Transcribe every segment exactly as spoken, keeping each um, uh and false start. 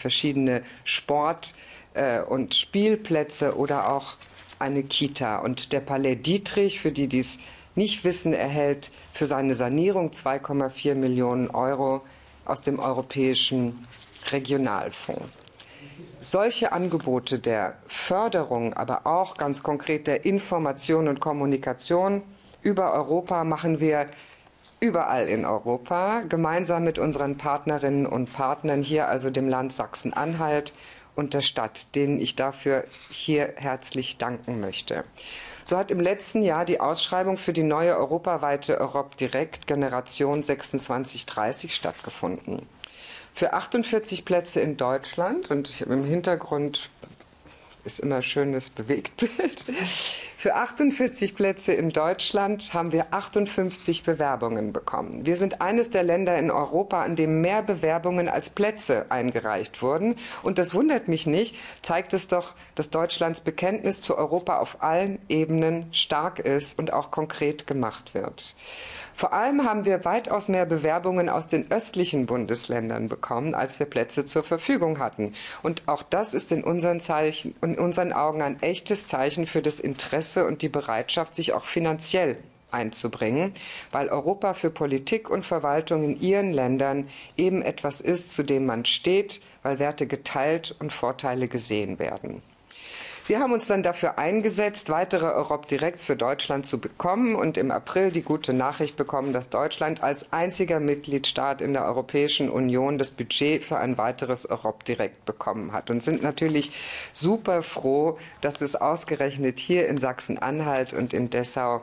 verschiedene Sport- und Spielplätze oder auch eine Kita. Und der Palais Dietrich, für die dies nicht wissen, erhält für seine Sanierung zwei Komma vier Millionen Euro aus dem Europäischen Regionalfonds. Solche Angebote der Förderung, aber auch ganz konkret der Information und Kommunikation über Europa machen wir überall in Europa, gemeinsam mit unseren Partnerinnen und Partnern hier, also dem Land Sachsen-Anhalt und der Stadt, denen ich dafür hier herzlich danken möchte. So hat im letzten Jahr die Ausschreibung für die neue europaweite Europe Direct Generation sechsundzwanzig dreißig stattgefunden. Für achtundvierzig Plätze in Deutschland, und im Hintergrund ist immer schönes Bewegtbild. Für achtundvierzig Plätze in Deutschland haben wir achtundfünfzig Bewerbungen bekommen. Wir sind eines der Länder in Europa, an dem mehr Bewerbungen als Plätze eingereicht wurden. Und das wundert mich nicht, zeigt es doch, dass Deutschlands Bekenntnis zu Europa auf allen Ebenen stark ist und auch konkret gemacht wird. Vor allem haben wir weitaus mehr Bewerbungen aus den östlichen Bundesländern bekommen, als wir Plätze zur Verfügung hatten. Und auch das ist in unseren, Zeichen, in unseren Augen ein echtes Zeichen für das Interesse und die Bereitschaft, sich auch finanziell einzubringen, weil Europa für Politik und Verwaltung in ihren Ländern eben etwas ist, zu dem man steht, weil Werte geteilt und Vorteile gesehen werden. Wir haben uns dann dafür eingesetzt, weitere Europe Directs für Deutschland zu bekommen und im April die gute Nachricht bekommen, dass Deutschland als einziger Mitgliedstaat in der Europäischen Union das Budget für ein weiteres Europe Direct bekommen hat und sind natürlich super froh, dass es ausgerechnet hier in Sachsen-Anhalt und in Dessau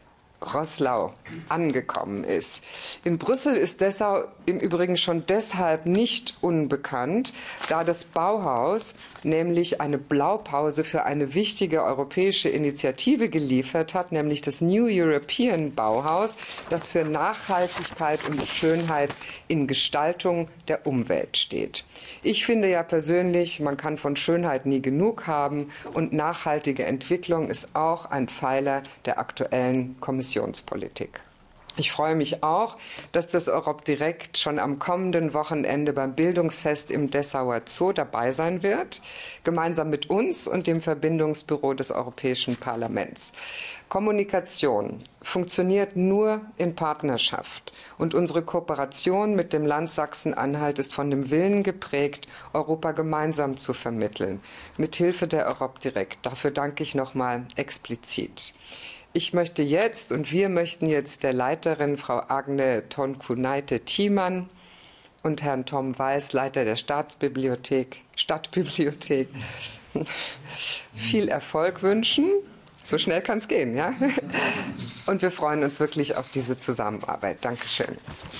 Roßlau angekommen ist. In Brüssel ist Dessau im Übrigen schon deshalb nicht unbekannt, da das Bauhaus nämlich eine Blaupause für eine wichtige europäische Initiative geliefert hat, nämlich das New European Bauhaus, das für Nachhaltigkeit und Schönheit in Gestaltung der Umwelt steht. Ich finde ja persönlich, man kann von Schönheit nie genug haben und nachhaltige Entwicklung ist auch ein Pfeiler der aktuellen Kommissionspolitik. Ich freue mich auch, dass das Europe Direct schon am kommenden Wochenende beim Bildungsfest im Dessauer Zoo dabei sein wird, gemeinsam mit uns und dem Verbindungsbüro des Europäischen Parlaments. Kommunikation funktioniert nur in Partnerschaft und unsere Kooperation mit dem Land Sachsen-Anhalt ist von dem Willen geprägt, Europa gemeinsam zu vermitteln, mit Hilfe der Europe Direct. Dafür danke ich noch mal explizit. Ich möchte jetzt und wir möchten jetzt der Leiterin, Frau Agne Tonkunaite-Thiemann und Herrn Tom Weiß, Leiter der Staatsbibliothek, Stadtbibliothek, viel Erfolg wünschen. So schnell kann es gehen, ja? Und wir freuen uns wirklich auf diese Zusammenarbeit. Dankeschön.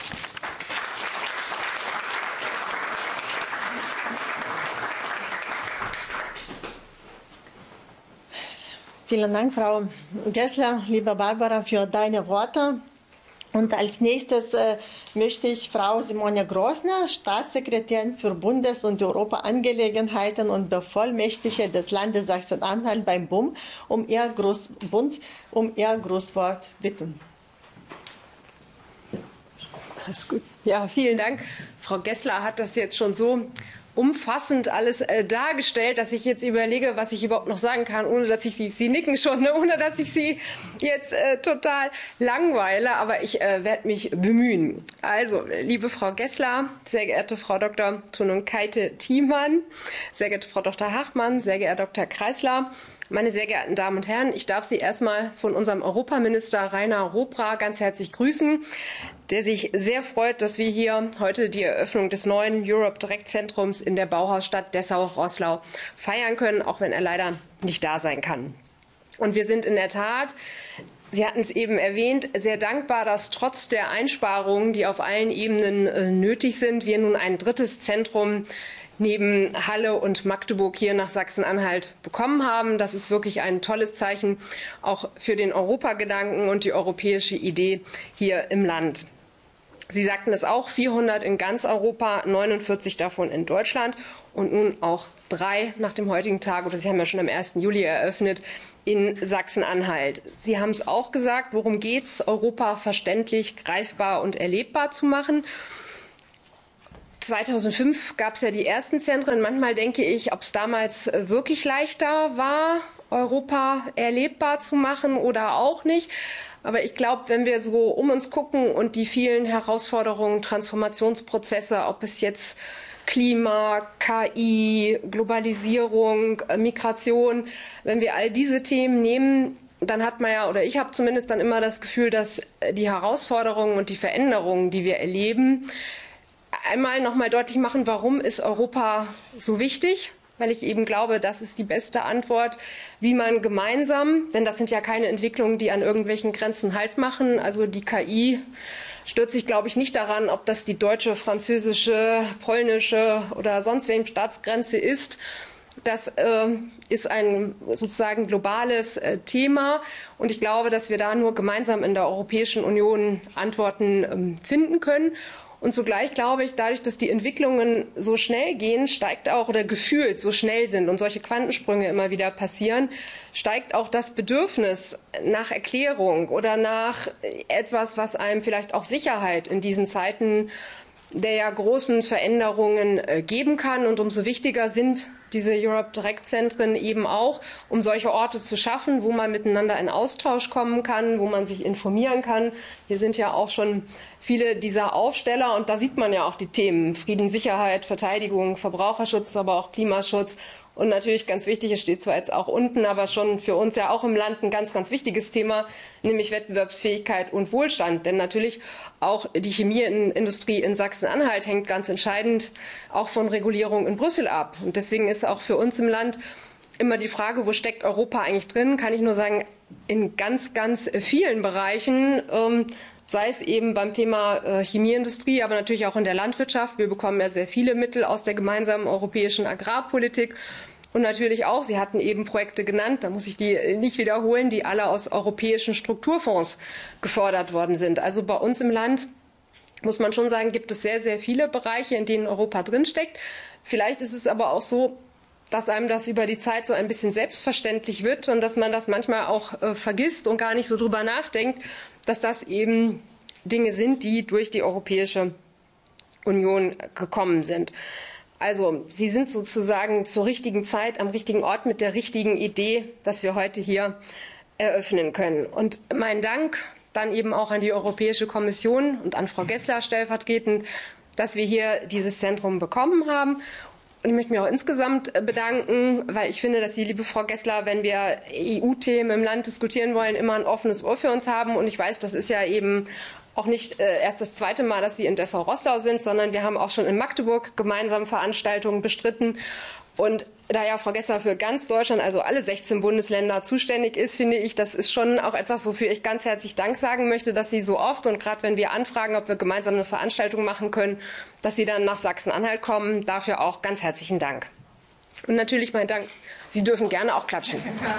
Vielen Dank, Frau Gessler, liebe Barbara, für deine Worte. Und als nächstes äh, möchte ich Frau Simone Grosner, Staatssekretärin für Bundes- und Europaangelegenheiten und Bevollmächtigte des Landes Sachsen-Anhalt beim B U M, um ihr, Gruß, Bund, um ihr Grußwort bitten. Alles gut. Ja, vielen Dank. Frau Gessler hat das jetzt schon so umfassend alles äh, dargestellt, dass ich jetzt überlege, was ich überhaupt noch sagen kann, ohne dass ich Sie, Sie nicken schon, ne? Ohne dass ich Sie jetzt äh, total langweile, aber ich äh, werde mich bemühen. Also, liebe Frau Gessler, sehr geehrte Frau Doktor Tonkunaite-Thiemann, sehr geehrte Frau Doktor Hartmann, sehr geehrter Doktor Kreisler, meine sehr geehrten Damen und Herren, ich darf Sie erstmal von unserem Europaminister Rainer Ropra ganz herzlich grüßen, der sich sehr freut, dass wir hier heute die Eröffnung des neuen Europe Direct Zentrums in der Bauhausstadt Dessau-Roßlau feiern können, auch wenn er leider nicht da sein kann. Und wir sind in der Tat, Sie hatten es eben erwähnt, sehr dankbar, dass trotz der Einsparungen, die auf allen Ebenen äh, nötig sind, wir nun ein drittes Zentrum neben Halle und Magdeburg hier nach Sachsen-Anhalt bekommen haben. Das ist wirklich ein tolles Zeichen auch für den Europagedanken und die europäische Idee hier im Land. Sie sagten es auch, vierhundert in ganz Europa, neunundvierzig davon in Deutschland und nun auch drei nach dem heutigen Tag, oder Sie haben ja schon am ersten Juli eröffnet, in Sachsen-Anhalt. Sie haben es auch gesagt, worum geht es, Europa verständlich, greifbar und erlebbar zu machen. zweitausendfünf gab es ja die ersten Zentren. Manchmal denke ich, ob es damals wirklich leichter war, Europa erlebbar zu machen oder auch nicht. Aber ich glaube, wenn wir so um uns gucken und die vielen Herausforderungen, Transformationsprozesse, ob es jetzt Klima, K I, Globalisierung, Migration, wenn wir all diese Themen nehmen, dann hat man ja, oder ich habe zumindest dann immer das Gefühl, dass die Herausforderungen und die Veränderungen, die wir erleben, einmal nochmal deutlich machen, warum ist Europa so wichtig? Weil ich eben glaube, das ist die beste Antwort, wie man gemeinsam, denn das sind ja keine Entwicklungen, die an irgendwelchen Grenzen Halt machen. Also die K I stört sich, glaube ich, nicht daran, ob das die deutsche, französische, polnische oder sonst wem Staatsgrenze ist. Das äh, ist ein sozusagen globales äh, Thema. Und ich glaube, dass wir da nur gemeinsam in der Europäischen Union Antworten ähm, finden können. Und zugleich glaube ich, dadurch, dass die Entwicklungen so schnell gehen, steigt auch, oder gefühlt so schnell sind und solche Quantensprünge immer wieder passieren, steigt auch das Bedürfnis nach Erklärung oder nach etwas, was einem vielleicht auch Sicherheit in diesen Zeiten der ja großen Veränderungen äh, geben kann. Und umso wichtiger sind diese Europe Direct Zentren eben auch, um solche Orte zu schaffen, wo man miteinander in Austausch kommen kann, wo man sich informieren kann. Hier sind ja auch schon viele dieser Aufsteller und da sieht man ja auch die Themen Frieden, Sicherheit, Verteidigung, Verbraucherschutz, aber auch Klimaschutz. Und natürlich ganz wichtig, es steht zwar jetzt auch unten, aber schon für uns ja auch im Land ein ganz, ganz wichtiges Thema, nämlich Wettbewerbsfähigkeit und Wohlstand. Denn natürlich auch die Chemieindustrie in Sachsen-Anhalt hängt ganz entscheidend auch von Regulierung in Brüssel ab. Und deswegen ist auch für uns im Land immer die Frage, wo steckt Europa eigentlich drin? Kann ich nur sagen, in ganz, ganz vielen Bereichen, ähm, sei es eben beim Thema äh, Chemieindustrie, aber natürlich auch in der Landwirtschaft. Wir bekommen ja sehr viele Mittel aus der gemeinsamen europäischen Agrarpolitik. Und natürlich auch, Sie hatten eben Projekte genannt, da muss ich die nicht wiederholen, die alle aus europäischen Strukturfonds gefördert worden sind. Also bei uns im Land, muss man schon sagen, gibt es sehr, sehr viele Bereiche, in denen Europa drinsteckt. Vielleicht ist es aber auch so, dass einem das über die Zeit so ein bisschen selbstverständlich wird und dass man das manchmal auch äh, vergisst und gar nicht so drüber nachdenkt, dass das eben Dinge sind, die durch die Europäische Union gekommen sind. Also sie sind sozusagen zur richtigen Zeit am richtigen Ort mit der richtigen Idee, dass wir heute hier eröffnen können. Und mein Dank dann eben auch an die Europäische Kommission und an Frau Gessler stellvertretend, dass wir hier dieses Zentrum bekommen haben. Und ich möchte mich auch insgesamt bedanken, weil ich finde, dass Sie, liebe Frau Gessler, wenn wir E U-Themen im Land diskutieren wollen, immer ein offenes Ohr für uns haben. Und ich weiß, das ist ja eben auch nicht äh, erst das zweite Mal, dass Sie in Dessau-Roßlau sind, sondern wir haben auch schon in Magdeburg gemeinsam Veranstaltungen bestritten. Und da ja Frau Gessler für ganz Deutschland, also alle sechzehn Bundesländer zuständig ist, finde ich, das ist schon auch etwas, wofür ich ganz herzlich Dank sagen möchte, dass Sie so oft und gerade wenn wir anfragen, ob wir gemeinsam eine Veranstaltung machen können, dass Sie dann nach Sachsen-Anhalt kommen. Dafür auch ganz herzlichen Dank. Und natürlich mein Dank, Sie dürfen gerne auch klatschen.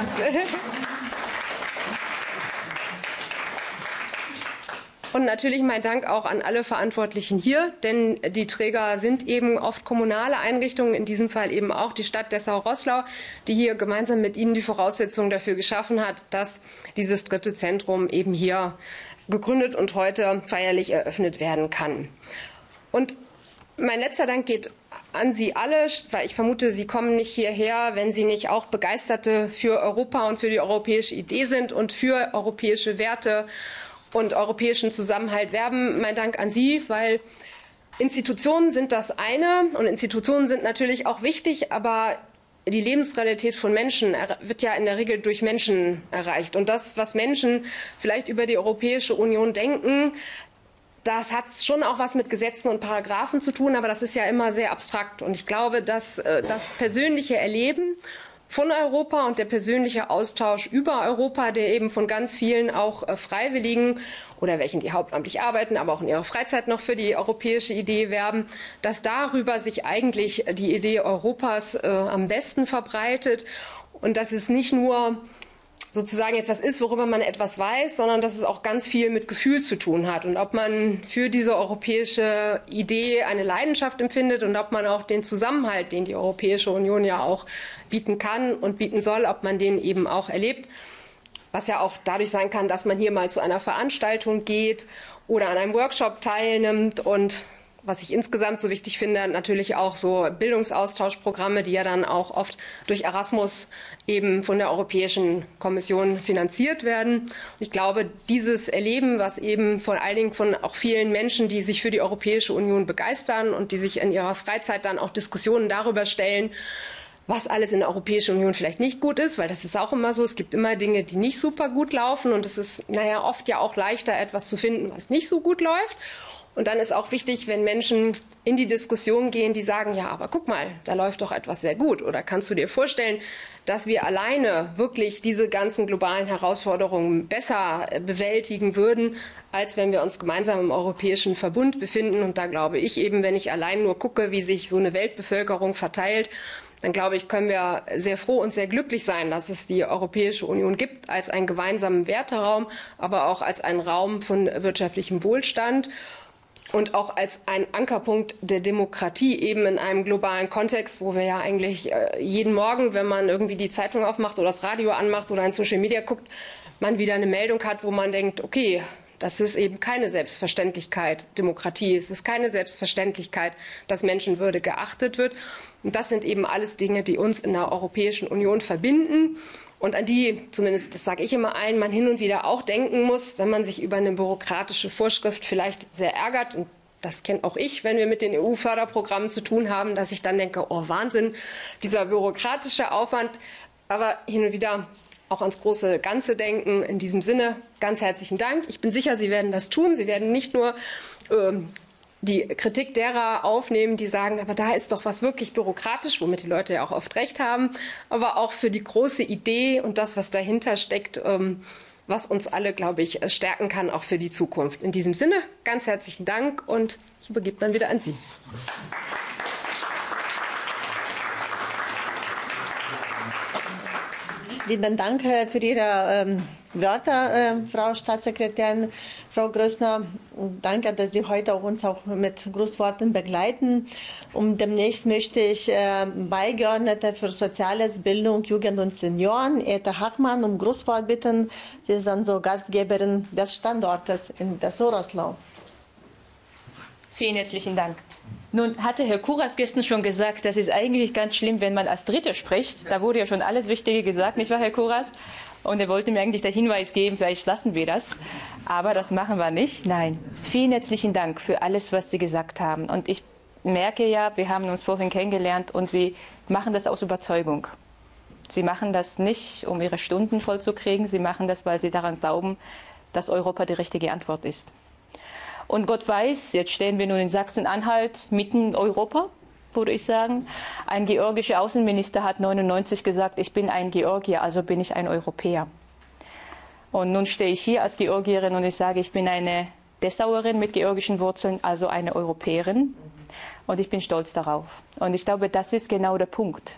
Und natürlich mein Dank auch an alle Verantwortlichen hier, denn die Träger sind eben oft kommunale Einrichtungen, in diesem Fall eben auch die Stadt Dessau-Roßlau, die hier gemeinsam mit Ihnen die Voraussetzungen dafür geschaffen hat, dass dieses dritte Zentrum eben hier gegründet und heute feierlich eröffnet werden kann. Und mein letzter Dank geht an Sie alle, weil ich vermute, Sie kommen nicht hierher, wenn Sie nicht auch Begeisterte für Europa und für die europäische Idee sind und für europäische Werte und europäischen Zusammenhalt werben. Mein Dank an Sie, weil Institutionen sind das eine und Institutionen sind natürlich auch wichtig, aber die Lebensrealität von Menschen wird ja in der Regel durch Menschen erreicht. Und das, was Menschen vielleicht über die Europäische Union denken, das hat schon auch was mit Gesetzen und Paragraphen zu tun, aber das ist ja immer sehr abstrakt. Und ich glaube, dass das persönliche Erleben von Europa und der persönliche Austausch über Europa, der eben von ganz vielen auch äh, Freiwilligen oder welchen, die hauptamtlich arbeiten, aber auch in ihrer Freizeit noch für die europäische Idee werben, dass darüber sich eigentlich die Idee Europas äh, am besten verbreitet und dass es nicht nur sozusagen etwas ist, worüber man etwas weiß, sondern dass es auch ganz viel mit Gefühl zu tun hat. Und ob man für diese europäische Idee eine Leidenschaft empfindet und ob man auch den Zusammenhalt, den die Europäische Union ja auch bieten kann und bieten soll, ob man den eben auch erlebt. Was ja auch dadurch sein kann, dass man hier mal zu einer Veranstaltung geht oder an einem Workshop teilnimmt und was ich insgesamt so wichtig finde, natürlich auch so Bildungsaustauschprogramme, die ja dann auch oft durch Erasmus eben von der Europäischen Kommission finanziert werden. Ich glaube, dieses Erleben, was eben vor allen Dingen von auch vielen Menschen, die sich für die Europäische Union begeistern und die sich in ihrer Freizeit dann auch Diskussionen darüber stellen, was alles in der Europäischen Union vielleicht nicht gut ist, weil das ist auch immer so, es gibt immer Dinge, die nicht super gut laufen und es ist, naja, oft ja auch leichter, etwas zu finden, was nicht so gut läuft. Und dann ist auch wichtig, wenn Menschen in die Diskussion gehen, die sagen, ja, aber guck mal, da läuft doch etwas sehr gut. Oder kannst du dir vorstellen, dass wir alleine wirklich diese ganzen globalen Herausforderungen besser bewältigen würden, als wenn wir uns gemeinsam im Europäischen Verbund befinden. Und da glaube ich eben, wenn ich allein nur gucke, wie sich so eine Weltbevölkerung verteilt, dann glaube ich, können wir sehr froh und sehr glücklich sein, dass es die Europäische Union gibt als einen gemeinsamen Werteraum, aber auch als einen Raum von wirtschaftlichem Wohlstand. Und auch als ein Ankerpunkt der Demokratie eben in einem globalen Kontext, wo wir ja eigentlich jeden Morgen, wenn man irgendwie die Zeitung aufmacht oder das Radio anmacht oder in Social Media guckt, man wieder eine Meldung hat, wo man denkt, okay, das ist eben keine Selbstverständlichkeit, Demokratie. Es ist keine Selbstverständlichkeit, dass Menschenwürde geachtet wird. Und das sind eben alles Dinge, die uns in der Europäischen Union verbinden. Und an die, zumindest das sage ich immer allen, man hin und wieder auch denken muss, wenn man sich über eine bürokratische Vorschrift vielleicht sehr ärgert. Und das kennt auch ich, wenn wir mit den E U-Förderprogrammen zu tun haben, dass ich dann denke, oh Wahnsinn, dieser bürokratische Aufwand. Aber hin und wieder auch ans große Ganze denken. In diesem Sinne ganz herzlichen Dank. Ich bin sicher, Sie werden das tun. Sie werden nicht nur ähm, die Kritik derer aufnehmen, die sagen, aber da ist doch was wirklich bürokratisch, womit die Leute ja auch oft recht haben, aber auch für die große Idee und das, was dahinter steckt, was uns alle, glaube ich, stärken kann, auch für die Zukunft. In diesem Sinne, ganz herzlichen Dank und ich übergebe dann wieder an Sie. Lieben Dank für Ihre ähm, Wörter, äh, Frau Staatssekretärin, Frau Größner. Danke, dass Sie heute uns auch mit Grußworten begleiten. Und demnächst möchte ich äh, Beigeordnete für Soziales, Bildung, Jugend und Senioren, Ete Hackmann, um Grußwort bitten. Sie ist dann so Gastgeberin des Standortes in Dessau-Roßlau. Vielen herzlichen Dank. Nun hatte Herr Kuras gestern schon gesagt, das ist eigentlich ganz schlimm, wenn man als Dritte spricht. Da wurde ja schon alles Wichtige gesagt, nicht wahr, Herr Kuras? Und er wollte mir eigentlich den Hinweis geben, vielleicht lassen wir das. Aber das machen wir nicht. Nein, vielen herzlichen Dank für alles, was Sie gesagt haben. Und ich merke ja, wir haben uns vorhin kennengelernt und Sie machen das aus Überzeugung. Sie machen das nicht, um Ihre Stunden vollzukriegen. Sie machen das, weil Sie daran glauben, dass Europa die richtige Antwort ist. Und Gott weiß, jetzt stehen wir nun in Sachsen-Anhalt, mitten in Europa, würde ich sagen. Ein georgischer Außenminister hat neunundneunzig gesagt, ich bin ein Georgier, also bin ich ein Europäer. Und nun stehe ich hier als Georgierin und ich sage, ich bin eine Dessauerin mit georgischen Wurzeln, also eine Europäerin. Und ich bin stolz darauf. Und ich glaube, das ist genau der Punkt.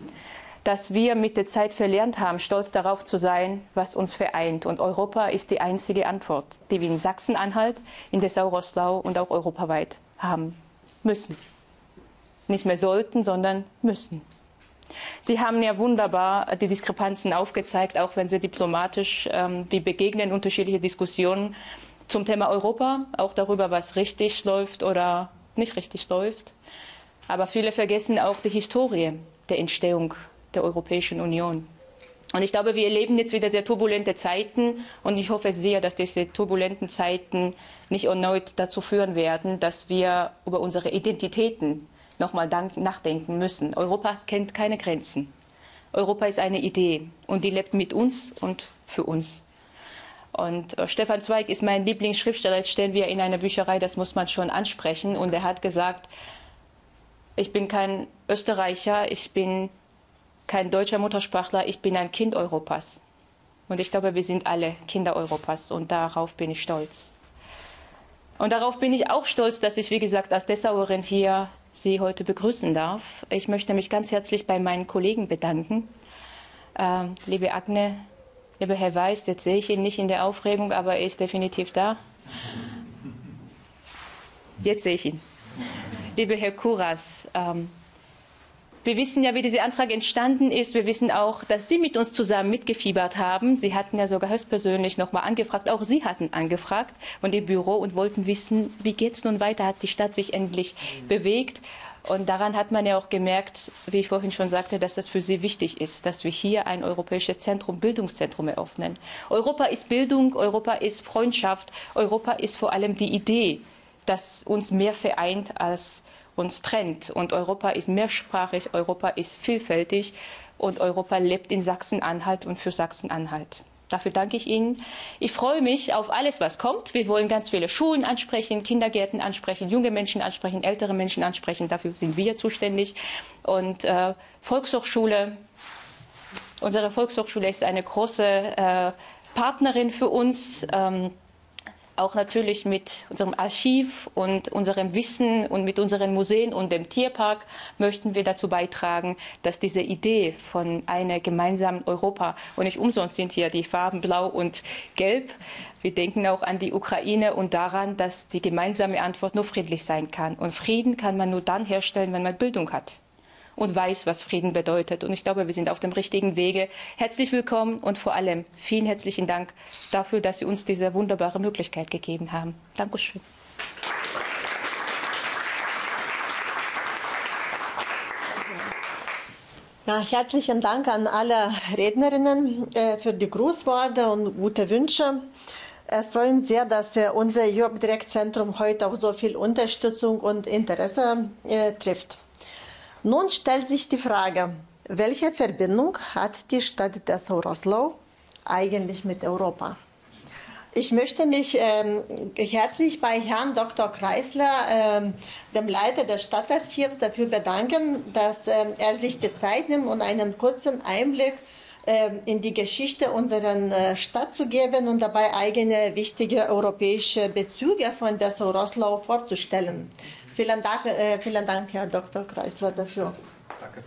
Dass wir mit der Zeit verlernt haben, stolz darauf zu sein, was uns vereint. Und Europa ist die einzige Antwort, die wir in Sachsen-Anhalt, in Dessau-Roßlau und auch europaweit haben müssen. Nicht mehr sollten, sondern müssen. Sie haben ja wunderbar die Diskrepanzen aufgezeigt, auch wenn Sie diplomatisch, ähm, wir begegnen unterschiedliche Diskussionen zum Thema Europa, auch darüber, was richtig läuft oder nicht richtig läuft. Aber viele vergessen auch die Historie der Entstehung der Europäischen Union. Und ich glaube, wir erleben jetzt wieder sehr turbulente Zeiten und ich hoffe sehr, dass diese turbulenten Zeiten nicht erneut dazu führen werden, dass wir über unsere Identitäten nochmal nachdenken müssen. Europa kennt keine Grenzen. Europa ist eine Idee und die lebt mit uns und für uns. Und äh, Stefan Zweig ist mein Lieblingsschriftsteller, jetzt stehen wir in einer Bücherei, das muss man schon ansprechen. Und er hat gesagt, ich bin kein Österreicher, ich bin kein deutscher Muttersprachler, ich bin ein Kind Europas. Und ich glaube, wir sind alle Kinder Europas und darauf bin ich stolz. Und darauf bin ich auch stolz, dass ich, wie gesagt, als Dessauerin hier Sie heute begrüßen darf. Ich möchte mich ganz herzlich bei meinen Kollegen bedanken. Ähm, liebe Agne, lieber Herr Weiß, jetzt sehe ich ihn nicht in der Aufregung, aber er ist definitiv da. Jetzt sehe ich ihn. Lieber Herr Kuras, ähm, Wir wissen ja, wie dieser Antrag entstanden ist. Wir wissen auch, dass Sie mit uns zusammen mitgefiebert haben. Sie hatten ja sogar höchstpersönlich noch mal angefragt. Auch Sie hatten angefragt von dem Büro und wollten wissen, wie geht es nun weiter? Hat die Stadt sich endlich bewegt? Und daran hat man ja auch gemerkt, wie ich vorhin schon sagte, dass das für Sie wichtig ist, dass wir hier ein europäisches Zentrum, Bildungszentrum eröffnen. Europa ist Bildung, Europa ist Freundschaft, Europa ist vor allem die Idee, dass uns mehr vereint als uns trennt. Und Europa ist mehrsprachig, Europa ist vielfältig und Europa lebt in Sachsen-Anhalt und für Sachsen-Anhalt. Dafür danke ich Ihnen. Ich freue mich auf alles, was kommt. Wir wollen ganz viele Schulen ansprechen, Kindergärten ansprechen, junge Menschen ansprechen, ältere Menschen ansprechen. Dafür sind wir zuständig. Und äh, Volkshochschule, unsere Volkshochschule ist eine große äh, Partnerin für uns. Ähm, Auch natürlich mit unserem Archiv und unserem Wissen und mit unseren Museen und dem Tierpark möchten wir dazu beitragen, dass diese Idee von einem gemeinsamen Europa, und nicht umsonst sind hier die Farben blau und gelb, wir denken auch an die Ukraine und daran, dass die gemeinsame Antwort nur friedlich sein kann. Und Frieden kann man nur dann herstellen, wenn man Bildung hat und weiß, was Frieden bedeutet. Und ich glaube, wir sind auf dem richtigen Wege. Herzlich willkommen und vor allem vielen herzlichen Dank dafür, dass Sie uns diese wunderbare Möglichkeit gegeben haben. Dankeschön. Ja, herzlichen Dank an alle Rednerinnen äh, für die Grußworte und gute Wünsche. Es freut uns sehr, dass äh, unser Europe Direct Zentrum heute auch so viel Unterstützung und Interesse äh, trifft. Nun stellt sich die Frage, welche Verbindung hat die Stadt Dessau-Roßlau eigentlich mit Europa? Ich möchte mich ähm, herzlich bei Herrn Doktor Kreisler, ähm, dem Leiter des Stadtarchivs, dafür bedanken, dass ähm, er sich die Zeit nimmt, um einen kurzen Einblick ähm, in die Geschichte unserer äh, Stadt zu geben und dabei eigene wichtige europäische Bezüge von Dessau-Roßlau vorzustellen. Vielen Dank, äh, vielen Dank, Herr Doktor Kreisler, dafür. Danke.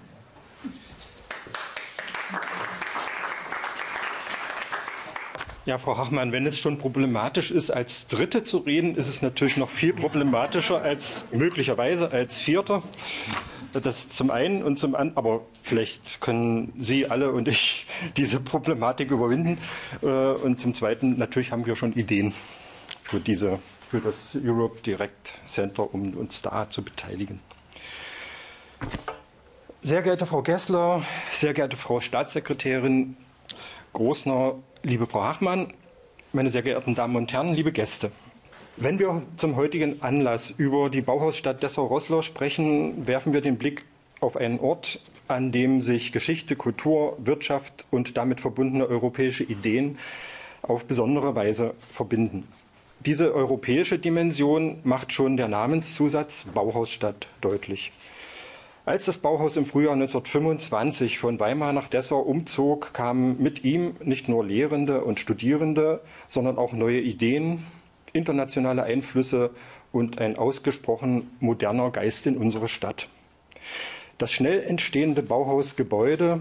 Ja, Frau Hachmann, wenn es schon problematisch ist, als Dritte zu reden, ist es natürlich noch viel problematischer als möglicherweise als Vierte. Das zum einen und zum anderen, aber vielleicht können Sie alle und ich diese Problematik überwinden. Und zum Zweiten, natürlich haben wir schon Ideen für diese für das Europe Direct Center, um uns da zu beteiligen. Sehr geehrte Frau Gessler, sehr geehrte Frau Staatssekretärin Großner, liebe Frau Hachmann, meine sehr geehrten Damen und Herren, liebe Gäste. Wenn wir zum heutigen Anlass über die Bauhausstadt Dessau-Roßlau sprechen, werfen wir den Blick auf einen Ort, an dem sich Geschichte, Kultur, Wirtschaft und damit verbundene europäische Ideen auf besondere Weise verbinden. Diese europäische Dimension macht schon der Namenszusatz Bauhausstadt deutlich. Als das Bauhaus im Frühjahr neunzehnhundertfünfundzwanzig von Weimar nach Dessau umzog, kamen mit ihm nicht nur Lehrende und Studierende, sondern auch neue Ideen, internationale Einflüsse und ein ausgesprochen moderner Geist in unsere Stadt. Das schnell entstehende Bauhausgebäude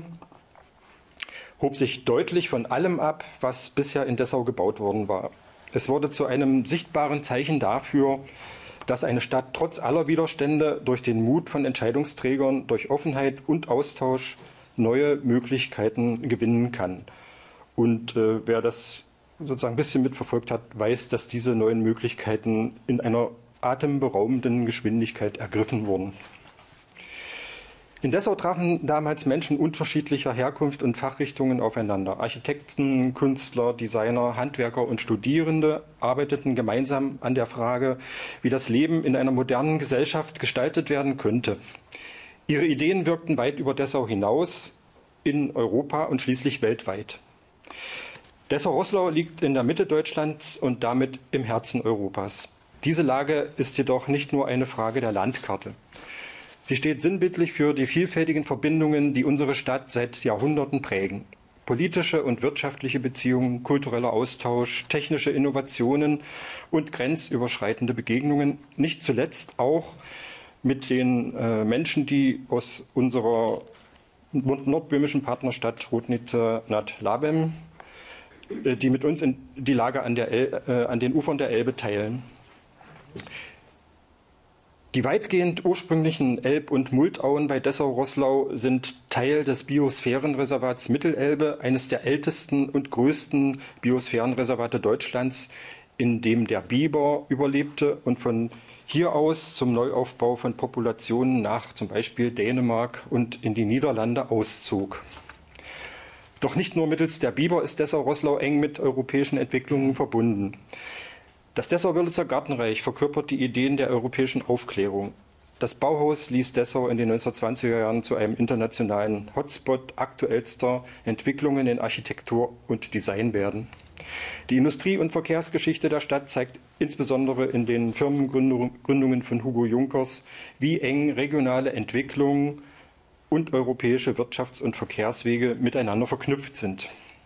hob sich deutlich von allem ab, was bisher in Dessau gebaut worden war. Es wurde zu einem sichtbaren Zeichen dafür, dass eine Stadt trotz aller Widerstände durch den Mut von Entscheidungsträgern, durch Offenheit und Austausch neue Möglichkeiten gewinnen kann. Und äh, wer das sozusagen ein bisschen mitverfolgt hat, weiß, dass diese neuen Möglichkeiten in einer atemberaubenden Geschwindigkeit ergriffen wurden. In Dessau trafen damals Menschen unterschiedlicher Herkunft und Fachrichtungen aufeinander. Architekten, Künstler, Designer, Handwerker und Studierende arbeiteten gemeinsam an der Frage, wie das Leben in einer modernen Gesellschaft gestaltet werden könnte. Ihre Ideen wirkten weit über Dessau hinaus, in Europa und schließlich weltweit. Dessau-Roßlau liegt in der Mitte Deutschlands und damit im Herzen Europas. Diese Lage ist jedoch nicht nur eine Frage der Landkarte. Sie steht sinnbildlich für die vielfältigen Verbindungen, die unsere Stadt seit Jahrhunderten prägen. Politische und wirtschaftliche Beziehungen, kultureller Austausch, technische Innovationen und grenzüberschreitende Begegnungen, nicht zuletzt auch mit den äh, Menschen, die aus unserer nordböhmischen Partnerstadt Rudnice nad Labem, äh, die mit uns in die Lage an, der El, äh, an den Ufern der Elbe teilen. Die weitgehend ursprünglichen Elb- und Muldauen bei Dessau-Roßlau sind Teil des Biosphärenreservats Mittelelbe, eines der ältesten und größten Biosphärenreservate Deutschlands, in dem der Biber überlebte und von hier aus zum Neuaufbau von Populationen nach zum Beispiel Dänemark und in die Niederlande auszog. Doch nicht nur mittels der Biber ist Dessau-Roßlau eng mit europäischen Entwicklungen verbunden. Das Dessau-Wörlitzer Gartenreich verkörpert die Ideen der europäischen Aufklärung. Das Bauhaus ließ Dessau in den neunzehnhundertzwanziger Jahren zu einem internationalen Hotspot aktuellster Entwicklungen in Architektur und Design werden. Die Industrie- und Verkehrsgeschichte der Stadt zeigt insbesondere in den Firmengründungen von Hugo Junkers, wie eng regionale Entwicklungen und europäische Wirtschafts- und Verkehrswege miteinander verknüpft sind.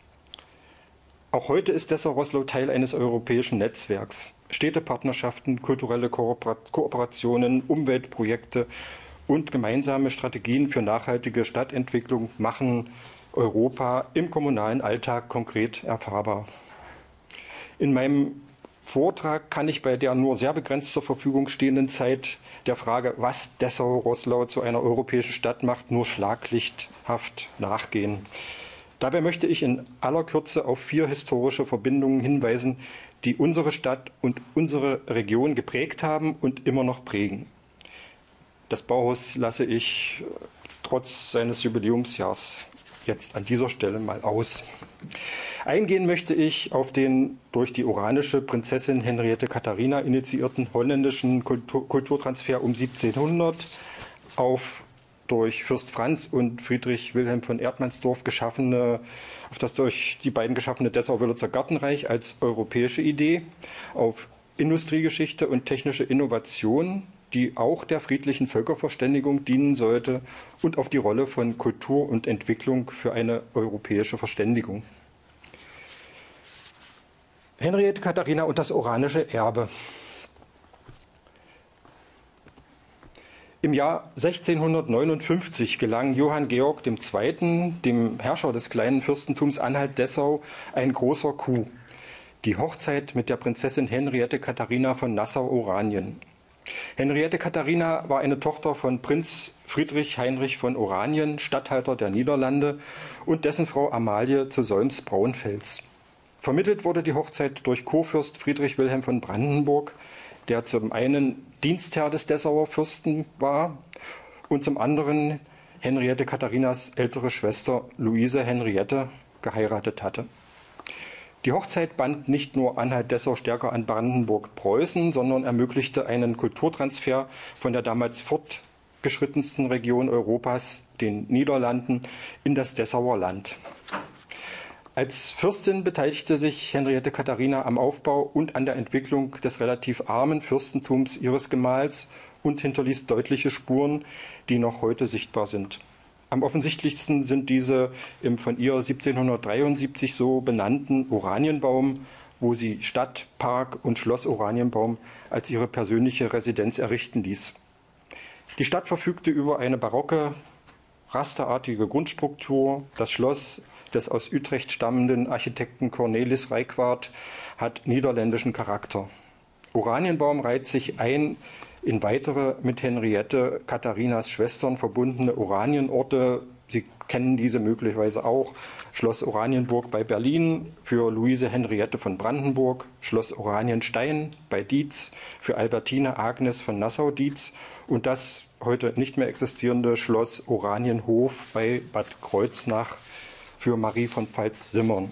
Auch heute ist Dessau-Roßlau Teil eines europäischen Netzwerks. Städtepartnerschaften, kulturelle Kooperationen, Umweltprojekte und gemeinsame Strategien für nachhaltige Stadtentwicklung machen Europa im kommunalen Alltag konkret erfahrbar. In meinem Vortrag kann ich bei der nur sehr begrenzt zur Verfügung stehenden Zeit der Frage, was Dessau-Roßlau zu einer europäischen Stadt macht, nur schlaglichthaft nachgehen. Dabei möchte ich in aller Kürze auf vier historische Verbindungen hinweisen, die unsere Stadt und unsere Region geprägt haben und immer noch prägen. Das Bauhaus lasse ich trotz seines Jubiläumsjahrs jetzt an dieser Stelle mal aus. Eingehen möchte ich auf den durch die oranische Prinzessin Henriette Katharina initiierten holländischen Kultur Kulturtransfer um siebzehnhundert, auf durch Fürst Franz und Friedrich Wilhelm von Erdmannsdorf geschaffene, auf das durch die beiden geschaffene Dessau-Wörlitzer Gartenreich als europäische Idee, auf Industriegeschichte und technische Innovation, die auch der friedlichen Völkerverständigung dienen sollte, und auf die Rolle von Kultur und Entwicklung für eine europäische Verständigung. Henriette Katharina und das oranische Erbe. Im Jahr sechzehnhundertneunundfünfzig gelang Johann Georg der Zweite., dem Herrscher des kleinen Fürstentums Anhalt-Dessau, ein großer Coup: die Hochzeit mit der Prinzessin Henriette Katharina von Nassau-Oranien. Henriette Katharina war eine Tochter von Prinz Friedrich Heinrich von Oranien, Statthalter der Niederlande, und dessen Frau Amalie zu Solms-Braunfels. Vermittelt wurde die Hochzeit durch Kurfürst Friedrich Wilhelm von Brandenburg, der zum einen Dienstherr des Dessauer Fürsten war und zum anderen Henriette Katharinas ältere Schwester Luise Henriette geheiratet hatte. Die Hochzeit band nicht nur Anhalt-Dessau stärker an Brandenburg-Preußen, sondern ermöglichte einen Kulturtransfer von der damals fortgeschrittensten Region Europas, den Niederlanden, in das Dessauer Land. Als Fürstin beteiligte sich Henriette Katharina am Aufbau und an der Entwicklung des relativ armen Fürstentums ihres Gemahls und hinterließ deutliche Spuren, die noch heute sichtbar sind. Am offensichtlichsten sind diese im von ihr siebzehnhundertdreiundsiebzig so benannten Oranienbaum, wo sie Stadt, Park und Schloss Oranienbaum als ihre persönliche Residenz errichten ließ. Die Stadt verfügte über eine barocke, rasterartige Grundstruktur. Das Schloss des aus Utrecht stammenden Architekten Cornelis Reicwaert hat niederländischen Charakter. Oranienbaum reiht sich ein in weitere mit Henriette Katharinas Schwestern verbundene Oranienorte. Sie kennen diese möglicherweise auch: Schloss Oranienburg bei Berlin für Luise Henriette von Brandenburg, Schloss Oranienstein bei Dietz für Albertine Agnes von Nassau-Dietz und das heute nicht mehr existierende Schloss Oranienhof bei Bad Kreuznach für Marie von Pfalz-Simmern.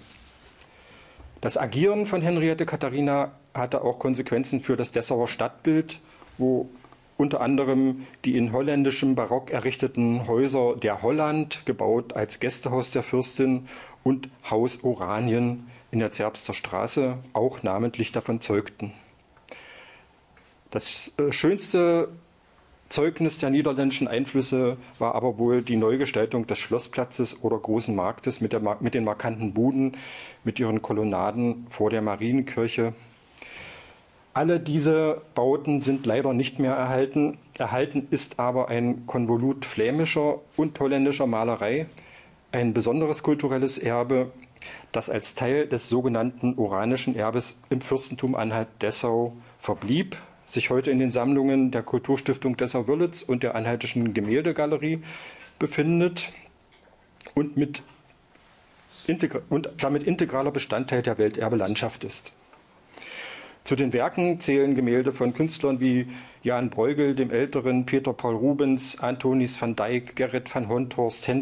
Das Agieren von Henriette Katharina hatte auch Konsequenzen für das Dessauer Stadtbild, wo unter anderem die in holländischem Barock errichteten Häuser der Holland, gebaut als Gästehaus der Fürstin, und Haus Oranien in der Zerbster Straße auch namentlich davon zeugten. Das schönste Zeugnis der niederländischen Einflüsse war aber wohl die Neugestaltung des Schlossplatzes oder Großen Marktes mit, der, mit den markanten Buden, mit ihren Kolonnaden vor der Marienkirche. Alle diese Bauten sind leider nicht mehr erhalten. Erhalten ist aber ein Konvolut flämischer und holländischer Malerei, ein besonderes kulturelles Erbe, das als Teil des sogenannten Oranischen Erbes im Fürstentum Anhalt-Dessau verblieb, sich heute in den Sammlungen der Kulturstiftung Dessau-Wörlitz und der Anhaltischen Gemäldegalerie befindet und, mit und damit integraler Bestandteil der Welterbe-Landschaft ist. Zu den Werken zählen Gemälde von Künstlern wie Jan Bruegel dem Älteren, Peter Paul Rubens, Antonis van Dyck, Gerrit van Honthorst,